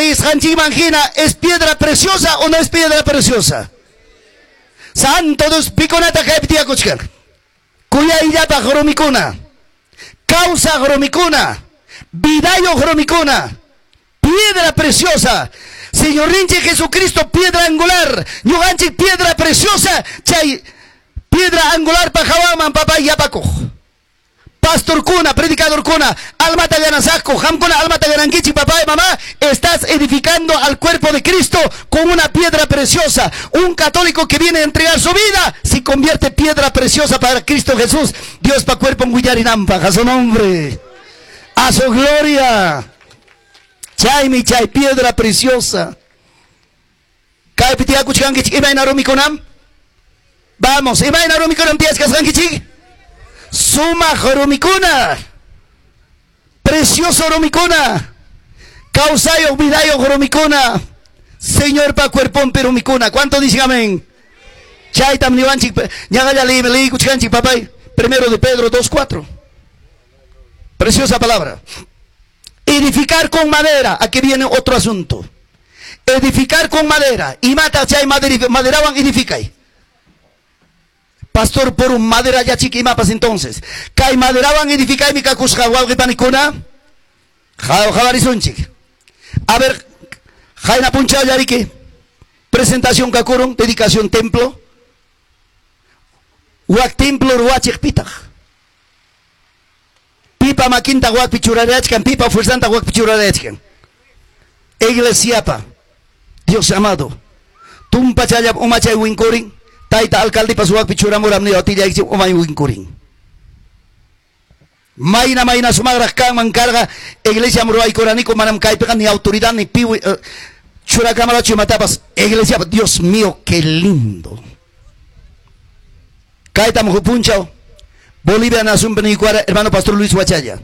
Luis Hanchi Mangina, ¿es piedra preciosa o no es piedra preciosa? Santo Dios, piconata caiptia kuchkan. Kuya illapa joromicuna. Causa joromicuna. Vidayo joromicuna. Piedra preciosa. Señor Rinche Jesucristo, piedra angular. Ñuganchi, piedra preciosa. Chay, piedra angular pajawaman papá yapaco. Pastor Kuna, predicador Kuna, alma taganasaco, Hamkuna, alma tagananquichi, papá y mamá, estás edificando al cuerpo de Cristo con una piedra preciosa. Un católico que viene a entregar su vida, se convierte piedra preciosa para Cristo Jesús. Dios pa' cuerpo en Guillarinampa, a su nombre, a su gloria. Chay mi chay, piedra preciosa. Kay pitia kuchkankichi, imay narumikunam. Vamos, imay narumikunam tías kaskankichi. Suma joromicuna, precioso joromicuna, causayo vidayo joromicuna, Señor pa cuerpón perumicuna. ¿Cuánto dicen amén? Chaitam niwanchik, ñagaya leí kuchkanchik papay. Primero de Pedro 2:4. Preciosa palabra. Edificar con madera. Aquí viene otro asunto. Edificar con madera. Y mata chay maderawan edificay. Pastor, por un madera ya chiqui mapas entonces. Kai maderaban edificay mi kakushka walgi panicuna. Javarizunchik. A ver, Jaina Puncha Yariki. Presentación kakurun, dedicación templo. Wak templo ruachik pitach. Pipa maquinta wak pichurarechkan, pipa fuerzanta wak pichurarechkan. Iglesia pa. Dios amado. Tumpa chayap umachay winkoring. Taita alcalde pasuak pichura muramni otilla iksi umay winkuring. Maina sumagra kan mancarga iglesia muruay coranico manam kaipegan ni autoridad ni piwi chura cámara chimatapas iglesia. Dios mío, qué lindo. Kaita mujupunchao Bolivia nasun benicuara hermano pastor Luis Huachaya.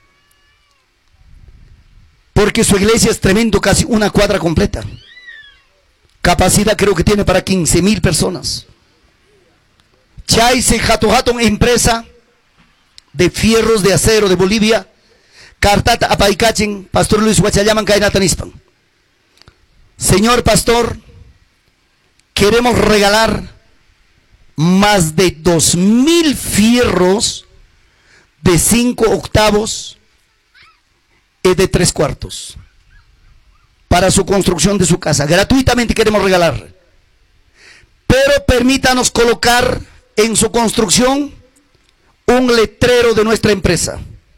Porque su iglesia es tremendo, casi una cuadra completa. Capacidad creo que tiene para 15,000 personas. Chay se jato empresa de fierros de acero de Bolivia. Cartata apaikachin, pastor Luis Huachayaman kainatanispan. Señor pastor, queremos regalar más de 2,000 fierros de 5 octavos y de 3/4 para su construcción de su casa. Gratuitamente queremos regalar. Pero permítanos colocar en su construcción un letrero de nuestra empresa.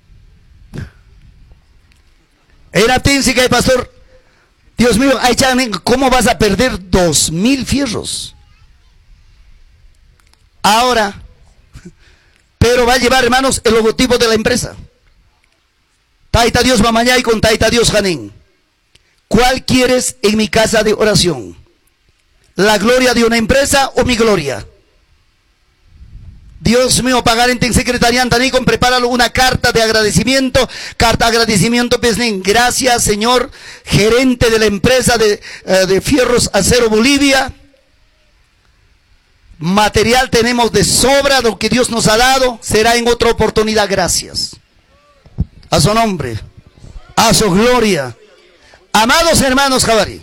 Era Tinsica y pastor, Dios mío, ¿cómo vas a perder 2,000 fierros? Ahora, pero va a llevar, hermanos, el logotipo de la empresa. Taita Dios Mamañay con Taita Dios Janén. ¿Cuál quieres en mi casa de oración? ¿La gloria de una empresa o mi gloria? Dios mío, pagar en secretarián Tanicon, prepáralo una carta de agradecimiento. Carta de agradecimiento, Pesnin. Gracias, señor gerente de la empresa de Fierros Acero Bolivia. Material tenemos de sobra, lo que Dios nos ha dado. Será en otra oportunidad, gracias. A su nombre, a su gloria. Amados hermanos Javari.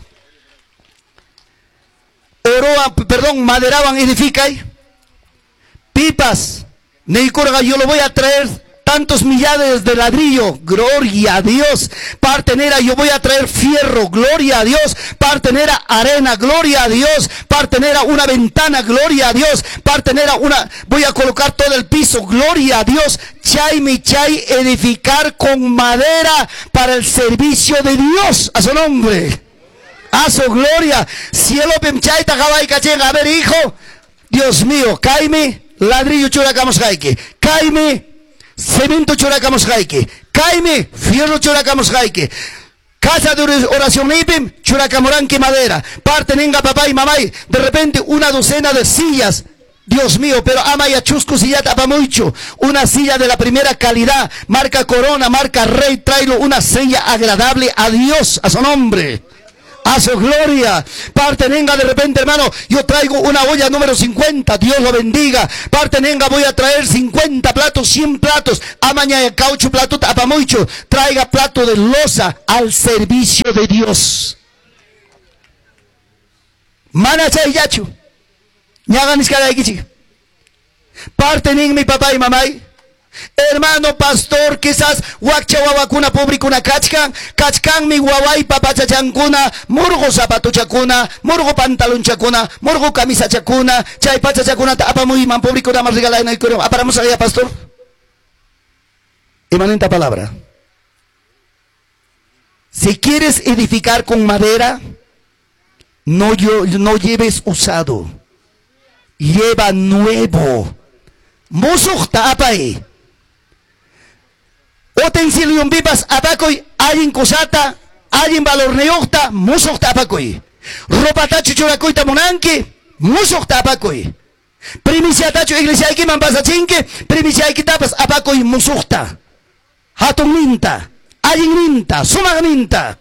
Maderaban edificay. Pipas, Neicurga, yo lo voy a traer tantos millares de ladrillo, gloria a Dios. Partenera, yo voy a traer fierro, gloria a Dios. Partenera, arena, gloria a Dios. Partenera, una ventana, gloria a Dios. Partenera, voy a colocar todo el piso, gloria a Dios. Chay mi chay, edificar con madera para el servicio de Dios, a su nombre, a su gloria. Cielo pemchay tajabay cachen, a ver hijo, Dios mío, caime. Ladrillo choracamos jaike, caime, cemento choracamos jaike, caime, fierro choracamos jaike, casa de oración ipim, choracamoranque madera, parte nenga papá y mamá, de repente una docena de sillas, Dios mío, pero ama y achusco silla tapa mucho, una silla de la primera calidad, marca Corona, marca Rey, tráelo una silla agradable a Dios, a su nombre, A su gloria. Parte venga de repente, hermano, yo traigo una olla número 50. Dios lo bendiga. Parte venga, voy a traer 50 platos, 100 platos. Amaña caucho plato apamucho. Traiga plato de loza al servicio de Dios. Mana chay yachu. Ñaganis cada ikichi. Parte en mi papá y mamá. Hermano pastor, quizás wakcha wawakuna pobrikuna kachkan mi wawai papachachankuna, murgo zapato chakuna, murgo pantalón chakuna, murgo camisa chakuna, chay pachachakuna ta apamuy man pobrikuna más regalada y coro. Aparamos allá, pastor. Emanenta palabra. Si quieres edificar con madera, no lleves usado, lleva nuevo. Musukta apai. Utensilio vipas apacoy, alguien cosata, alguien valor neocta, musukta apacoy. Ropa tacho churacoita monanque, musukta apacoy. Primicia tacho iglesia aquí man pasa chinque, primicia aquí tapas apacoy musukta. Hatun minta, alguien minta, suma minta.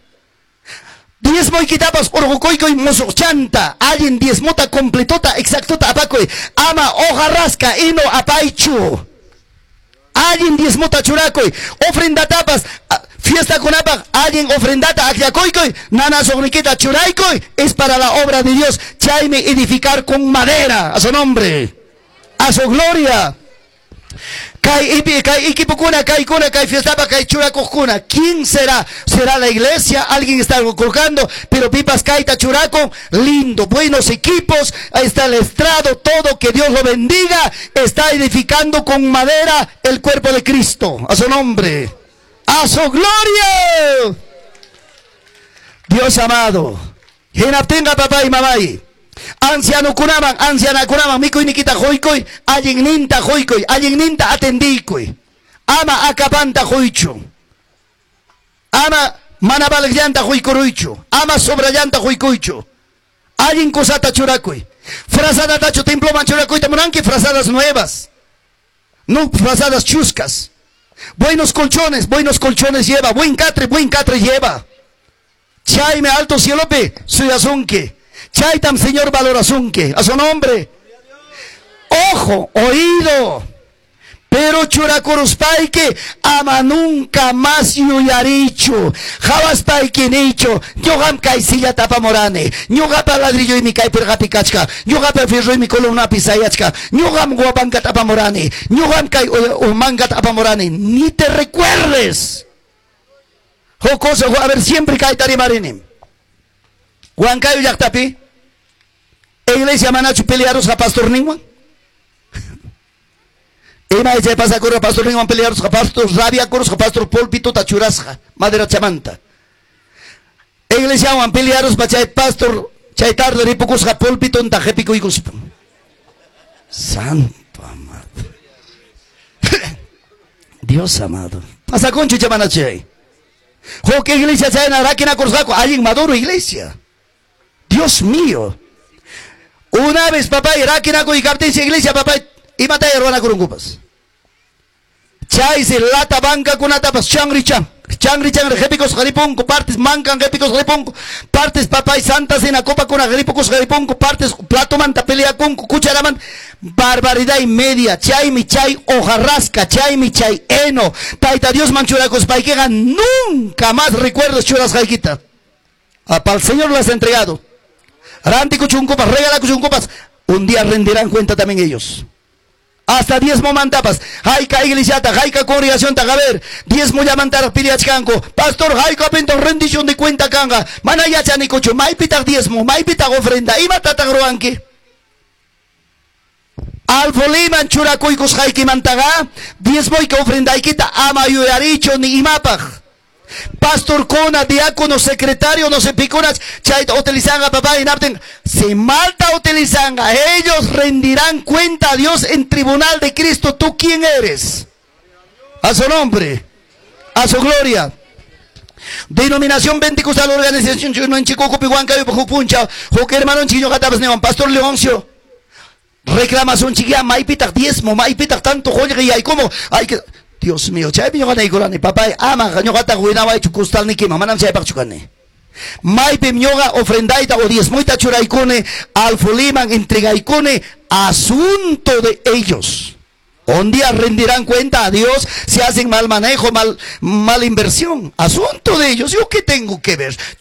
10 moy kitapas orgocoicoy musuk chanta, alguien 10 mota completota, exactota apacoy. Ama hoja rasca, ino apaichu. Alguien 10 mota churacoy, ofrenda tapas, fiesta con apac, alguien ofrendata acyacoicoy, nana sogniqueta churaicoy, es para la obra de Dios. Chaime edificar con madera, a su nombre, a su gloria. Kai ikipukuna, kai kuna, kai fiestapa, kai churacocuna. ¿Quién será? ¿Será la iglesia? Alguien está colocando, pero pipas kaita churaco, lindo, buenos equipos, ahí está el estrado, todo, que Dios lo bendiga. Está edificando con madera el cuerpo de Cristo, a su nombre, a su gloria. Dios amado, quien tenga papá y mamá ahí. Anciano kunaman, anciana kunaman, mikoy nikita hoykoy, alguien ninta hoykoy, alguien ninta atendikoy. Ama acapanta hoycho. Ama manabalgyanta hoykoruicho. Ama sobrayanta hoykoycho. Alguien cosata churakoy. Frazada tacho templo manchurakoy tamuranque, frazadas nuevas. No frazadas chuscas. Buenos colchones lleva, buen catre lleva. Chaime alto cielope, suyazunque. Chaitam Señor valorazunque, a su nombre. Ojo, oído. Pero churacoruspaike, ama nunca más yuyaricho. Javaspaike nicho. Ñogam kai silla tapa morane. Ñogapa ladrillo y mi kai pergapicachka. Ñogapa fierro y mi columna pisayachka. Ñogam guapanca tapa morane. Ñogam kai o manga tapa morane. Ni te recuerdes. Jocoso, a ver, siempre kai tarimarine. Huancayo yaktapi. Iglesia manachu pelearos a pastor ningún. Ema ese pasa corre a pastor ningún pelearos a pastor rabia corros a pastor pólpito tachurasja madera chamanta. Iglesia wan pelearos pa chay pastor chay tarde ripocos a pólpito en tajepico y guspo. Santo amado. Dios amado. Pasa concho chamanache. Jo que iglesia chay na raquina corsaco alguien maduro iglesia. Dios mío. Una vez papá iraquinaco y captencia iglesia papá y mata y hermana curungupas. Chay se lata banca con atapas changri repicos jariponco partes mancan repicos jariponco partes papá y santas en la copa con agripocos jariponco partes plato manta pelea con cucharaman barbaridad y media. Chay mi chay hojarrasca, chay mi chay eno taita Dios manchuracos paiquega nunca más recuerdos churas jaiquita. Para el Señor lo has entregado. Ranti cuchuncupas, regala cuchuncupas. Un día rendirán cuenta también ellos. Hasta 10 mantapas. Jaika iglesiata, jaika congregación tagaver. 10 llamantaras piriachcanco. Pastor, jaika pinto rendición de cuenta canga. Manayacha ni cocho. Maipitak 10, maipitak ofrenda. Y matata groanque. Alfoliman churacuicos jaiki mantaga. 10 que ofrenda y quita. Ama yuyaricho ni imapaj. Pastor Cona, diácono, secretario, no se piconas, chaita utilizanga papá y napten, si malta utilizanga, ellos rendirán cuenta a Dios en tribunal de Cristo. ¿Tú quién eres? A su nombre, a su gloria. Denominación Benticus a la organización no en Chico Cupihuanca y Pupuncha, Joque hermano en Chiño Gatabas Neón, Pastor Leoncio. Reclamación chiquilla, maipitak diezmo, maipitak tanto joya y hay como, hay que. Dios mío, chay mi yogana ikolani, papá, ama, yogata guinaba y chukustal ni kima, manam chay pak chukane. Maipe mioga ofrendaita o diezmoita churaikone, alfoliman entregaikone, asunto de ellos. Un día rendirán cuenta a Dios si hacen mal manejo, mal inversión. Asunto de ellos. ¿Yo qué tengo que ver?